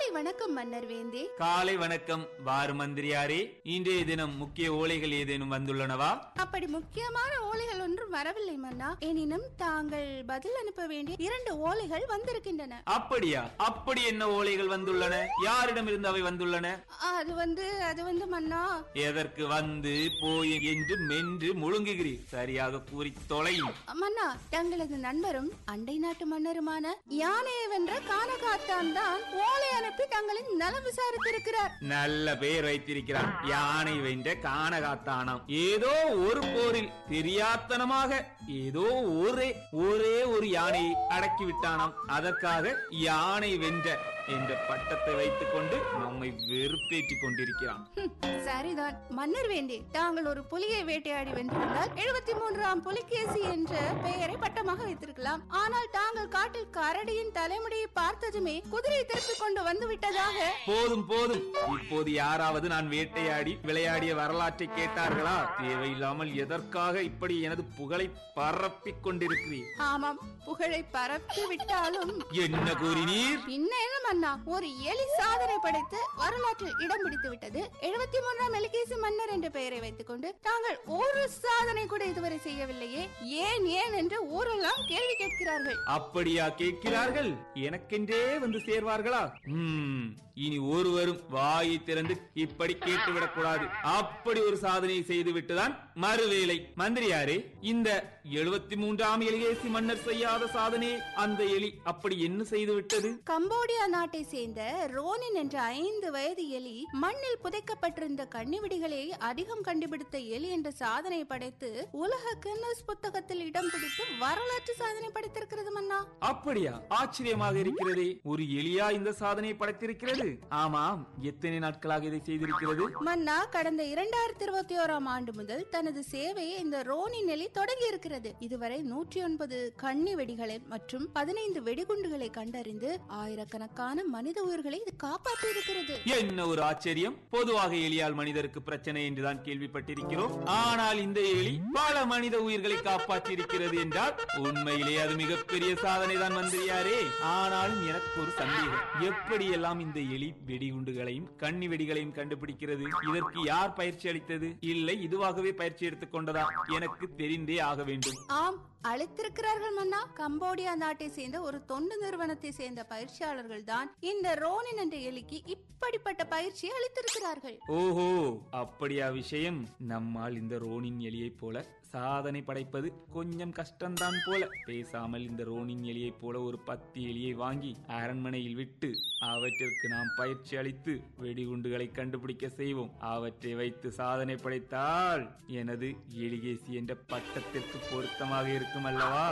காலை வணக்கம் மன்னர் வேந்தே. காலை வணக்கம் வாரு மந்திரியாரே. இன்றைய தினம் முக்கிய ஓலைகள் ஏதேனும் வந்துள்ளனவா? அப்படி முக்கியமான ஓலைகள் ஒன்றும் வரவில்லை மன்னா. எனினும் தாங்கள் பதில் அனுப்ப வேண்டிய 2 ஓலைகள் வந்திருக்கின்றன. அப்படியா? அப்படி என்ன ஓலைகள் வந்துள்ளன? யாரிடமிருந்து அவை வந்துள்ளன? அது வந்து மன்னா, எதற்கு வந்து போய் என்று மென்று முழுங்குகிறீர்? சரியாக கூறி தொலையும். மன்னா, தங்களது நண்பரும் அண்டை நாட்டு மன்னருமான யானையை வென்ற கானகாத்தான் தான் ஓலை அனுப்பி தங்களின் நலம் விசாரித்திருக்கிறார். நல்ல பெயர் வைத்திருக்கிறார். யானை வென்ற கானகாத்தானாம். ஏதோ ஒரு போரில் தெரியாத்தனமாக ஏதோ ஒரே ஒரு யானையை அடக்கி விட்டானாம். அதற்காக யானை வென்ற என்ற பட்டத்தை வைத்துக் கொண்டு நம்மை வெறுப்பேற்றிக் கொண்டிருக்கிறான். சரிதான் மன்னர் வேண்டே, தாங்கள் ஒரு புலியை வேட்டையாடி வென்றிருந்தால் 73ஆம் புலிகேசி என்ற பெயரை பட்டமாக வைத்திருக்கலாம். ஆனால் தாங்கள் காட்டில் கரடியின் தலைமுடியை பார்த்ததுமே குதிரை திருப்பிக் கொண்டு வந்து விட்டதாக. போதும் போதும். இப்போது யாராவது நான் வேட்டையாடி விளையாடிய வரலாற்றை கேட்டார்களா? தேவையில்லாமல் எதற்காக இப்படி எனது புகழை பரப்பிக் கொண்டிருக்கிறீர்? ஆமாம், புகழை பரப்பி விட்டாலும் என்ன கூறினீர்? பின்ன என்ன மன்னா, ஒரு எலி சாதனை படைத்து வரலாற்றில் இடம் பிடித்து விட்டது. 73ஆம் எலிகேசி மன்னர் என்ற பெயரை வைத்துக் கொண்டு தாங்கள் ஒரு சாதனை கூட இதுவரை செய்யவில்லையே, ஏன் ஏன் என்று ஊரெல்லாம் கேள்வி கேட்கிறார்கள். அப்படியா கேட்கிறார்கள்? எனக்கென்றே வந்து சேர்வார்களா? இனி ஒருவரும் வாயை திறந்து இப்படி கேட்டுவிடக் கூடாது. அப்படி ஒரு சாதனையை செய்துவிட்டுதான் மறுவேளை. மந்திரியாரே, இந்த 73ஆம் எலிகேசி மன்னர் செய்யாத சாதனையை அந்த எலி அப்படி என்ன செய்து விட்டது? கம்போடியா நாட்டை சேர்ந்த ரோனின் என்ற 5 வயது எலி மண்ணில் புதைக்கப்பட்டிருந்த கண்ணிவெடிகளை அதிகம் கண்டுபிடித்த எலி என்ற சாதனை படைத்து உலக கின்னஸ் புத்தகத்தில் இடம் பிடித்து வரலாற்று சாதனை படைத்திருக்கிறது மன்னா. அப்படியா? ஆச்சரியமாக இருக்கிறதே. ஒரு எலியா இந்த சாதனை படைத்திருக்கிறது? ஆமாம், எத்தனை நாட்களாக இதை செய்திருக்கிறது? மன்னா, கடந்த 2021ஆம் ஆண்டு முதல் தனது சேவையை இந்த ரோனின் எலி தொடங்கி இருக்கிறது. இதுவரை 109 கண்ணி வெடிகளை மற்றும் 15 வெடிகுண்டுகளை கண்டறிந்து ஆயிரக்கணக்கான மனித உயிர்களை இது காப்பாற்றி இருக்கிறது. என்ன ஒரு ஆச்சரியம்! பொதுவாக எலியால் மனிதருக்கு பிரச்சனை என்றுதான் கேள்விப்பட்டிருக்கிறோம். ஆனால் இந்த எலி பல மனித உயிர்களை காப்பாற்றி இருக்கிறது என்றால் உண்மையிலே அது மிகப்பெரிய சாதனை தான் மந்திரியாரே. ஆனாலும் எனக்கு ஒரு சந்தேகம். எப்படியெல்லாம் இந்த எலி வெடிகுண்டுகளையும் கண்ணி வெடிகளையும் கண்டுபிடிக்கிறது? இதற்கு யார் பயிற்சி அளித்தது? இல்லை இதுவாகவே பயிற்சி எடுத்துக் கொண்டதா? எனக்கு தெரிந்தே ஆக வேண்டும். ஆம், அழைத்திருக்கிறார்கள் மன்னா. கம்போடியா நாட்டை சேர்ந்த ஒரு தொண்டு நிறுவனத்தை சேர்ந்த பயிற்சியாளர்கள் தான் இந்த ரோனின் என்ற எலிக்கு இப்படிப்பட்ட பயிற்சியை அளித்திருக்கிறார்கள். ஓஹோ, அப்படியா விஷயம்? நம்மால் இந்த ரோனின் எலியை போல சாதனை படைப்பது கொஞ்சம் கஷ்டம்தான் போல. பேசாமல் இந்த ரோனின் எலியை போல ஒரு 10 எலியை வாங்கி அரண்மனையில் விட்டு அவற்றிற்கு நாம் பயிற்சி அளித்து வெடிகுண்டுகளை கண்டுபிடிக்க செய்வோம். அவற்றை வைத்து சாதனை படைத்தால் எனது எலிகேசி என்ற பட்டத்திற்கு பொருத்தமாக இருக்கும் அல்லவா?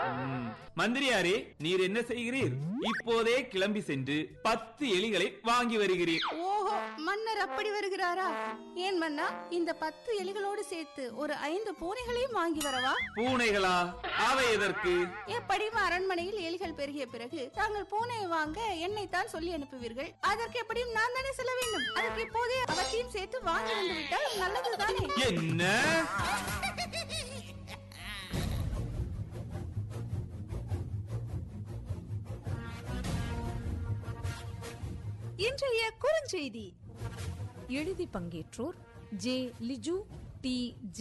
மந்திரியாரே, நீர் என்ன செய்கிறீர்? இப்போதே கிளம்பி சென்று 10 எலிகளை வாங்கி வருகிறீர். ஓஹோ, மன்னர் அப்படி வருகிறாரா? ஏன் மன்னா, இந்த 10 எலிகளோடு சேர்த்து ஒரு 5 பூனைகளையும் வாங்கி வரவா? பூனைகளா? அவை எதற்கு? எப்படியும் அரண்மனையில் எலிகள் பெருகிய பிறகு தாங்கள் பூனையை வாங்க என்னை தான் சொல்லி அனுப்புவீர்கள். அதற்கு எப்படியும் நான் தானே செல்ல வேண்டும். அதற்கு இப்போதே அவற்றையும் சேர்த்து வாங்கி வந்து விட்டால் நல்லதுதானே? என்ன? இன்றைய குறுஞ்செய்தி எழுதி பங்கேற்றோர் ஜே லிஜு, டி